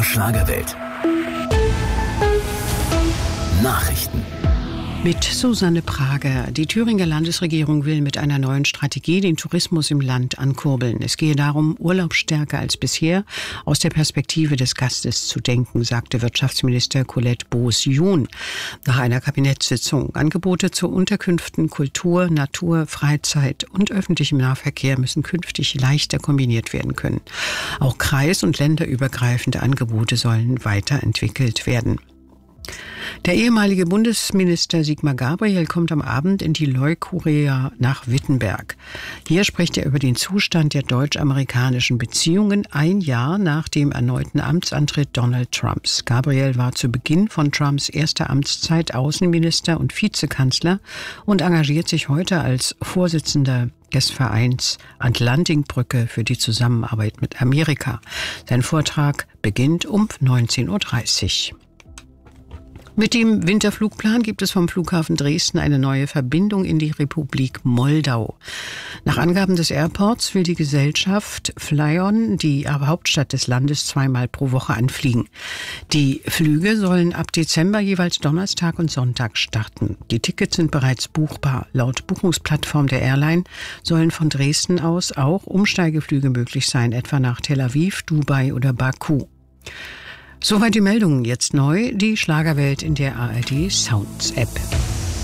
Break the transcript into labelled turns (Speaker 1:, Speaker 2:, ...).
Speaker 1: Schlagerwelt. Nachrichten.
Speaker 2: Mit Susanne Prager. Die Thüringer Landesregierung will mit einer neuen Strategie den Tourismus im Land ankurbeln. Es gehe darum, Urlaub stärker als bisher aus der Perspektive des Gastes zu denken, sagte Wirtschaftsminister Colette Boos-Jun nach einer Kabinettssitzung. Angebote zu Unterkünften, Kultur, Natur, Freizeit und öffentlichem Nahverkehr müssen künftig leichter kombiniert werden können. Auch kreis- und länderübergreifende Angebote sollen weiterentwickelt werden. Der ehemalige Bundesminister Sigmar Gabriel kommt am Abend in die Leukuria nach Wittenberg. Hier spricht er über den Zustand der deutsch-amerikanischen Beziehungen ein Jahr nach dem erneuten Amtsantritt Donald Trumps. Gabriel war zu Beginn von Trumps erster Amtszeit Außenminister und Vizekanzler und engagiert sich heute als Vorsitzender des Vereins Atlantikbrücke für die Zusammenarbeit mit Amerika. Sein Vortrag beginnt um 19:30 Uhr. Mit dem Winterflugplan gibt es vom Flughafen Dresden eine neue Verbindung in die Republik Moldau. Nach Angaben des Airports will die Gesellschaft Flyon die Hauptstadt des Landes zweimal pro Woche anfliegen. Die Flüge sollen ab Dezember jeweils Donnerstag und Sonntag starten. Die Tickets sind bereits buchbar. Laut Buchungsplattform der Airline sollen von Dresden aus auch Umsteigeflüge möglich sein, etwa nach Tel Aviv, Dubai oder Baku. Soweit die Meldungen. Jetzt neu die Schlagerwelt in der ARD Sounds App.